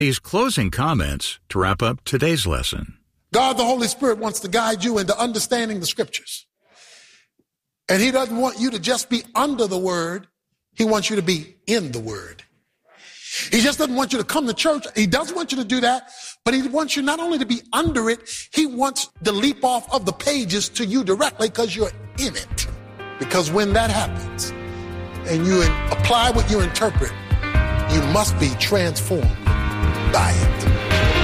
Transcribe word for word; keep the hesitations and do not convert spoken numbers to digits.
These closing comments to wrap up today's lesson. God, the Holy Spirit, wants to guide you into understanding the scriptures. And he doesn't want you to just be under the word. He wants you to be in the word. He just doesn't want you to come to church. He does want you to do that, but he wants you not only to be under it, he wants to leap off of the pages to you directly because you're in it. Because when that happens and you apply what you interpret, you must be transformed by it.